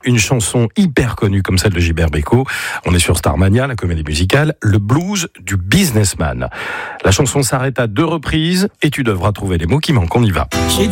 une chanson hyper connue comme celle de Gilbert Bécaud. On est sur Starmania, la comédie musicale, le blues du businessman. La chanson s'arrête à 2 reprises et tu devras trouver les mots qui manquent. On y va.